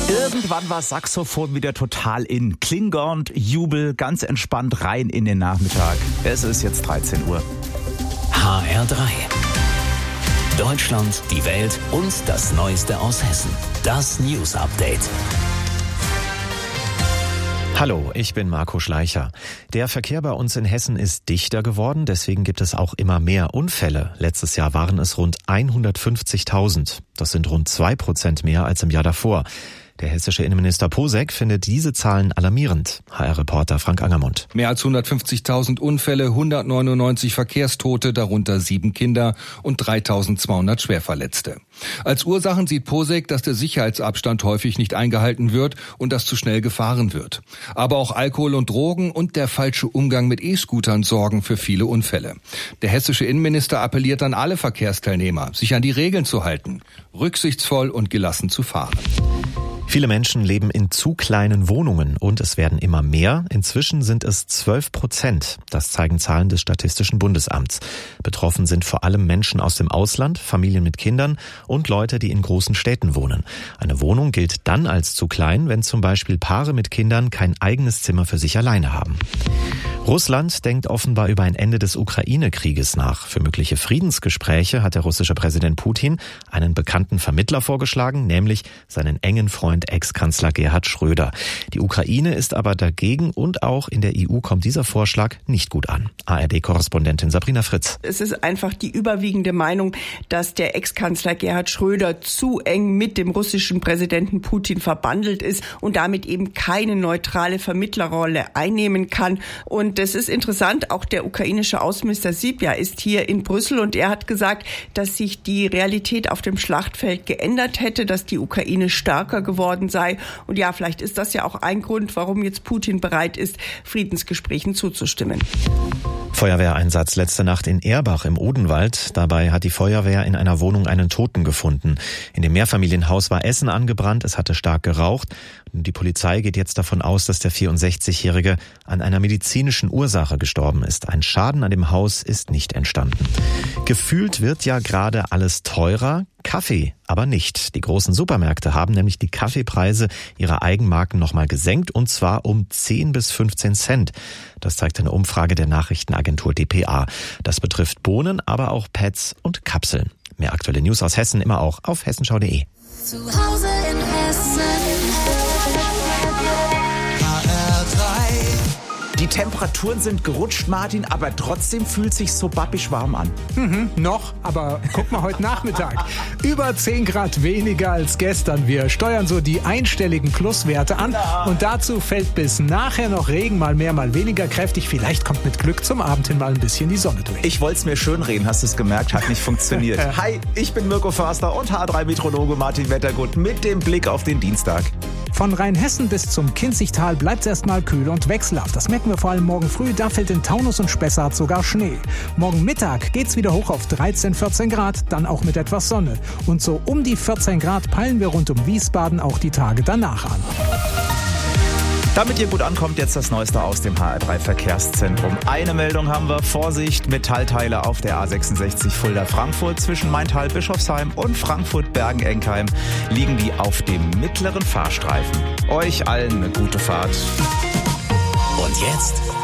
Irgendwann war Saxophon wieder total in. Klingelnd, Jubel, ganz entspannt rein in den Nachmittag. Es ist jetzt 13 Uhr. HR3. Deutschland, die Welt und das Neueste aus Hessen. Das News Update. Hallo, ich bin Marco Schleicher. Der Verkehr bei uns in Hessen ist dichter geworden, deswegen gibt es auch immer mehr Unfälle. Letztes Jahr waren es rund 150.000. Das sind rund 2% mehr als im Jahr davor. Der hessische Innenminister Posek findet diese Zahlen alarmierend. HR-Reporter Frank Angermund. Mehr als 150.000 Unfälle, 199 Verkehrstote, darunter 7 Kinder und 3.200 Schwerverletzte. Als Ursachen sieht Posek, dass der Sicherheitsabstand häufig nicht eingehalten wird und dass zu schnell gefahren wird. Aber auch Alkohol und Drogen und der falsche Umgang mit E-Scootern sorgen für viele Unfälle. Der hessische Innenminister appelliert an alle Verkehrsteilnehmer, sich an die Regeln zu halten, rücksichtsvoll und gelassen zu fahren. Viele Menschen leben in zu kleinen Wohnungen und es werden immer mehr. Inzwischen sind es 12%. Das zeigen Zahlen des Statistischen Bundesamts. Betroffen sind vor allem Menschen aus dem Ausland, Familien mit Kindern und Leute, die in großen Städten wohnen. Eine Wohnung gilt dann als zu klein, wenn zum Beispiel Paare mit Kindern kein eigenes Zimmer für sich alleine haben. Russland denkt offenbar über ein Ende des Ukraine-Krieges nach. Für mögliche Friedensgespräche hat der russische Präsident Putin einen bekannten Vermittler vorgeschlagen, nämlich seinen engen Freund Ex-Kanzler Gerhard Schröder. Die Ukraine ist aber dagegen und auch in der EU kommt dieser Vorschlag nicht gut an. ARD-Korrespondentin Sabrina Fritz. Es ist einfach die überwiegende Meinung, dass der Ex-Kanzler Gerhard Schröder zu eng mit dem russischen Präsidenten Putin verbandelt ist und damit eben keine neutrale Vermittlerrolle einnehmen kann. Und das ist interessant, auch der ukrainische Außenminister Sybiha ist hier in Brüssel und er hat gesagt, dass sich die Realität auf dem Schlachtfeld geändert hätte, dass die Ukraine stärker geworden sei. Und ja, vielleicht ist das ja auch ein Grund, warum jetzt Putin bereit ist, Friedensgesprächen zuzustimmen. Feuerwehreinsatz letzte Nacht in Erbach im Odenwald. Dabei hat die Feuerwehr in einer Wohnung einen Toten gefunden. In dem Mehrfamilienhaus war Essen angebrannt, es hatte stark geraucht. Die Polizei geht jetzt davon aus, dass der 64-Jährige an einer medizinischen Ursache gestorben ist. Ein Schaden an dem Haus ist nicht entstanden. Gefühlt wird ja gerade alles teurer, Kaffee aber nicht. Die großen Supermärkte haben nämlich die Kaffeepreise ihrer Eigenmarken nochmal gesenkt und zwar um 10 bis 15 Cent. Das zeigt eine Umfrage der Nachrichtenagentur dpa. Das betrifft Bohnen, aber auch Pads und Kapseln. Mehr aktuelle News aus Hessen immer auch auf hessenschau.de. Zu Hause in Hessen. Die Temperaturen sind gerutscht, Martin, aber trotzdem fühlt sich so babbisch warm an. Noch, aber guck mal heute Nachmittag. Über 10 Grad weniger als gestern. Wir steuern so die einstelligen Pluswerte an. Und dazu fällt bis nachher noch Regen, mal mehr, mal weniger kräftig. Vielleicht kommt mit Glück zum Abend hin mal ein bisschen die Sonne durch. Ich wollte es mir schönreden, hast du es gemerkt, hat nicht funktioniert. Hi, ich bin Mirko Förster und H3-Meteorologe Martin Wettergut mit dem Blick auf den Dienstag. Von Rheinhessen bis zum Kinzigtal bleibt es erstmal kühl und wechselhaft. Das merken wir vor allem morgen früh. Da fällt in Taunus und Spessart sogar Schnee. Morgen Mittag geht's wieder hoch auf 13, 14 Grad, dann auch mit etwas Sonne. Und so um die 14 Grad peilen wir rund um Wiesbaden auch die Tage danach an. Damit ihr gut ankommt, jetzt das Neueste aus dem HR3-Verkehrszentrum. Eine Meldung haben wir. Vorsicht, Metallteile auf der A66 Fulda-Frankfurt zwischen Maintal-Bischofsheim und Frankfurt-Bergen-Enkheim liegen die auf dem mittleren Fahrstreifen. Euch allen eine gute Fahrt. Und jetzt